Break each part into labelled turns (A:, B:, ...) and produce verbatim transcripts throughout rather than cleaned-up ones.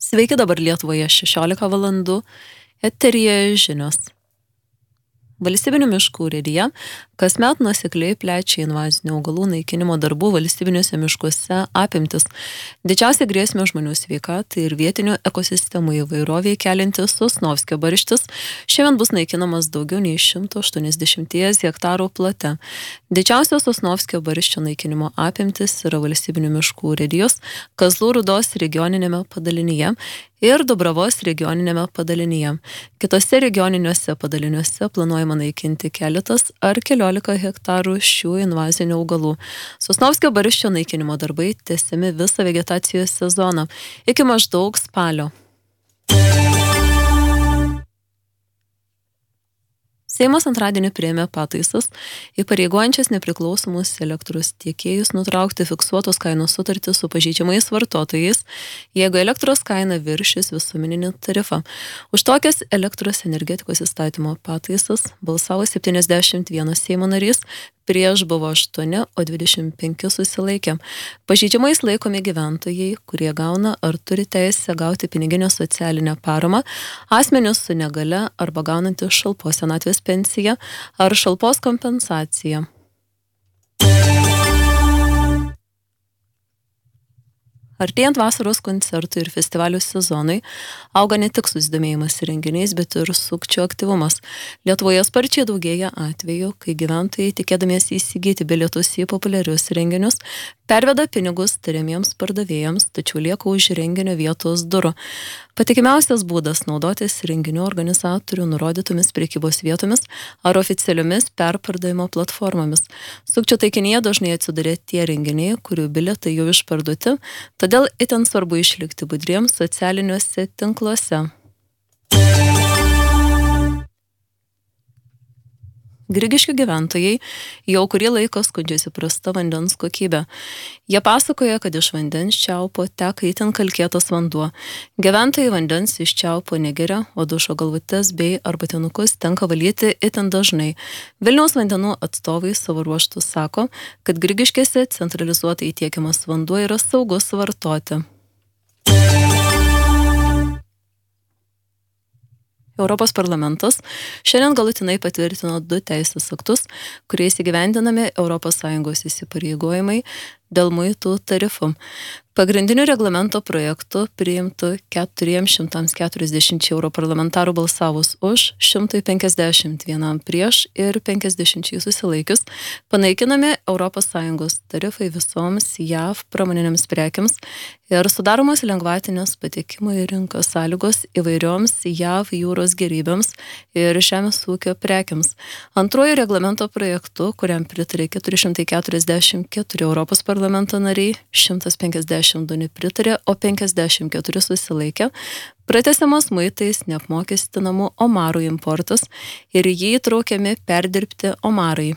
A: Sveiki, dabar Lietuvoje šešiolika valandų, eteryje žinios. Valstybinių miškų urėdija kasmet nuosekliai plečia invazinių augalų naikinimo darbų valstybiniuose miškuose apimtis. Didžiausia grėsmė žmonių sveikatai ir vietinių ekosistemų įvairoviai keliantis Sosnovskio barštis šiandien bus naikinamas daugiau nei šimtas aštuoniasdešimt hektarų plote. Didžiausios Sosnovskio barščio naikinimo apimtis yra valstybinių miškų urėdijos Kazlų Rūdos regioninėme padalinyje ir Dubravos regioninėme padalinyje. Kitose regioniniuose padaliniuose planuojama naikinti keletas ar keliolika hektarų šių invazinių augalų. Sosnovskio barščio naikinimo darbai tęsiami visą vegetacijos sezoną iki maždaug spalio. Seimas antradienį priėmė pataisas, įpareigojančias nepriklausomus elektros tiekėjus nutraukti fiksuotos kainos sutartį su pažeidžiamais vartotojais, jeigu elektros kaina viršys visuomeninį tarifą. Už tokias elektros energetikos įstatymo pataisas balsavo septyniasdešimt vienas Seimo narys, prieš buvo aštuoni, o dvidešimt penki susilaikė. Pažeidžiamais laikomi gyventojai, kurie gauna ar turi teisę gauti piniginę socialinę paramą, asmenys su negale arba gaunantys šalpos senatvės pensiją ar šalpos kompensaciją. Artėjant vasaros koncertų ir festivalių sezonui, auga ne tik susidomėjimas renginiais, bet ir sukčių aktyvumas. Lietuvoje sparčiai daugėja atvejų, kai gyventojai, tikėdamiesi įsigyti bilietus į populiarius renginius, perveda pinigus tariamiems pardavėjams, tačiau lieka už renginio vietos durų. Patikimiausias būdas naudotis renginių organizatorių nurodytomis prekybos vietomis ar oficialiomis perpardavimo platformomis. Sukčių taikinyje dažnai atsiduria tie renginiai, kurių bilietai jau išparduoti, todėl itin svarbu išlikti budriems socialiniuose tinkluose. Grigiškių gyventojai jau kurį laiką skundžiasi prasta vandens kokybė. Jie pasakoja, kad iš vandens čiaupo teka itin kalkėtas vanduo. Gyventojai vandens iš čiaupo negeria, o dušo galvutes bei arbatinukus tenka valyti itin dažnai. Vilniaus vandenų atstovai savo ruožtu sako, kad Grigiškėse centralizuotai tiekiamas vanduo yra saugus vartoti. Europos parlamentas šiandien galutinai patvirtino du teisės aktus, kuriais įgyvendinami Europos Sąjungos įsipareigojimai dėl muitų tarifų. Pagrindiniu reglamento projektu priimtų keturi šimtai keturiasdešimt europarlamentarų balsavus už, šimtas penkiasdešimt vienam prieš ir penkiasdešimt susilaikius, panaikinami Europos Sąjungos tarifai visoms J A V pramoninėms prekiams ir sudaromos lengvatinės patekimo į rinką sąlygos įvairioms J A V jūros gėrybėms ir žemės ūkio prekiams. Antruoju reglamento projektu, kuriam pritarė keturi šimtai keturiasdešimt keturi Europos parlamento nariai, šimtas penkiasdešimt du nepritarė, o penkiasdešimt keturi susilaikė, pratęsiamas muitais neapmokestinamų omarų importas ir jį įtraukiami perdirbti omarai.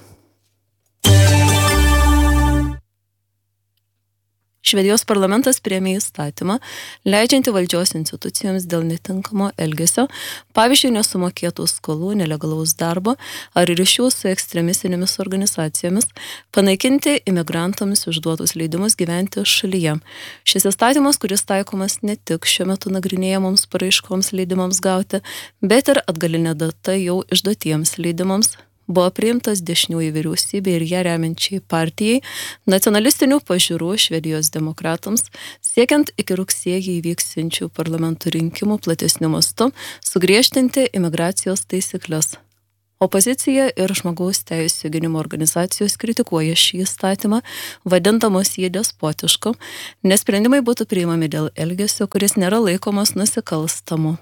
A: Švedijos parlamentas priėmė įstatymą, leidžiantį valdžios institucijoms dėl netinkamo elgesio, pavyzdžiui, nesumokėtų skolų, nelegalaus darbo ar ryšių su ekstremistinėmis organizacijomis, panaikinti imigrantams išduotus leidimus gyventi šalyje. Šis įstatymas, kuris taikomas ne tik šiuo metu nagrinėjamoms paraiškoms leidimams gauti, bet ir atgalinė data jau išduotiems leidimams, buvo priimtas dešiniųjų vyriausybė ir ją remiančiai partijai, nacionalistinių pažiūrų Švedijos demokratams, siekiant iki rugsėjį įvyksiančių parlamentų rinkimų platesniu mastu sugriežtinti imigracijos taisyklės. Opozicija ir žmogaus teisių gynimo organizacijos kritikuoja šį įstatymą, vadindamos jį despotišku, nes sprendimai būtų priimami dėl elgesio, kuris nėra laikomas nusikalstamu.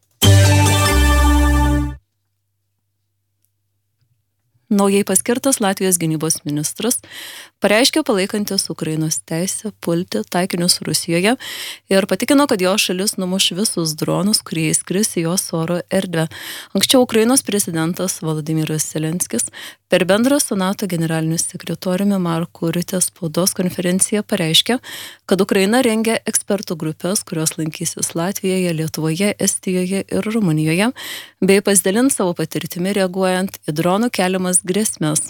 A: Naujai paskirtas Latvijos gynybos ministras pareiškė palaikantis Ukrainos teisę pulti taikinius Rusijoje ir patikino, kad jo šalis numuš visus dronus, kurie įskris į jos oro erdvę. Anksčiau Ukrainos prezidentas Volodymyras Zelenskis per bendrą su NATO generaliniu sekretoriumi Marku Rute spaudos konferenciją pareiškė, kad Ukraina rengia ekspertų grupės, kurios lankysis Latvijoje, Lietuvoje, Estijoje ir Rumunijoje, bei pasidalins savo patirtimi reaguojant į dronų keliamas grėsmes.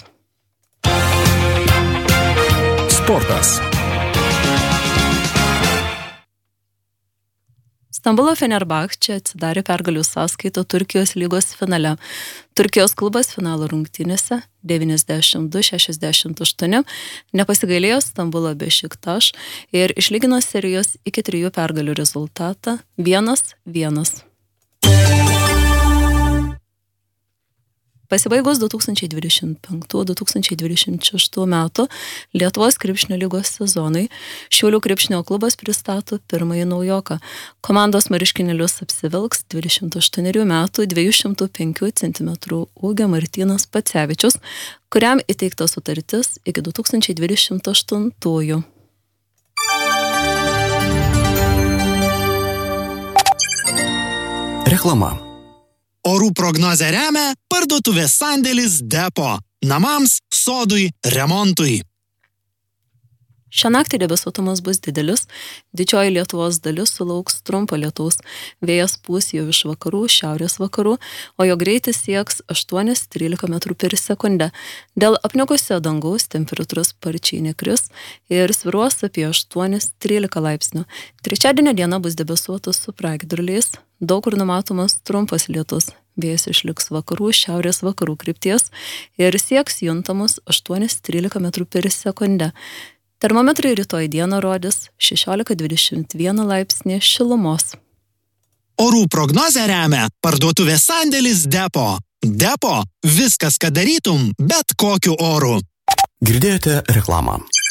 B: Sportas.
A: Stambulo Fenerbahče atsidarė pergalių sąskaitą Turkijos lygos finale. Turkijos klubas finalo rungtynėse devyniasdešimt du šešiasdešimt aštuoni nepasigailėjo Stambulo Bešiktaš ir išlygino serijos iki trijų pergalių rezultatą vienas vienas. Pasibaigus du tūkstančiai dvidešimt penktų du tūkstančiai dvidešimt šeštų metų Lietuvos krepšinio lygos sezonui Šiaulių krepšinio klubas pristato pirmąjį naujoką. Komandos mariškinėlius apsivilks dvidešimt aštuonerių metų dviejų šimtų penkių centimetrų ūgio Martynas Pacevičius, kuriam įteikta sutartis iki du tūkstančiai dvidešimt aštuntųjų.
B: Reklama. Orų prognozę remia parduotuvės sandėlis Depo. Namams, sodui, remontui.
A: Šią naktį debesuotumas bus didelis, didžioji Lietuvos dalis sulauks trumpo lietaus, vėjas pūs jau iš vakarų, šiaurės vakarų, o jo greitis sieks aštuoni trylika metrų per sekundę. Dėl apniukusio dangaus temperatūra sparčiai nekris ir svyruos apie aštuoni trylika laipsnių. Trečiadienio diena bus debesuota su pragiedruliais, daug kur numatomas trumpas lietus. Vėjas išliks vakarų, šiaurės vakarų krypties ir sieks juntamus aštuoni trylika metrų per sekundę. Termometrai rytoj dieną rodys šešiolika dvidešimt vieną laipsnį šilumos.
B: Orų prognozę remia parduotuvės sandėlis Depo. Depo – viskas, ką darytum, bet kokiu oru. Girdėjote reklamą.